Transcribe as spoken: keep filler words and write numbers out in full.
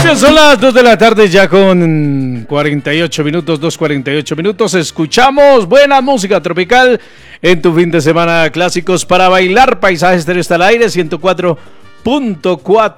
Bien, son las dos de la tarde ya con cuarenta y ocho minutos, dos cuarenta y ocho minutos. Escuchamos buena música tropical en tu fin de semana. Clásicos para bailar. Paisaje Estéreo está al aire, ciento cuatro punto cuatro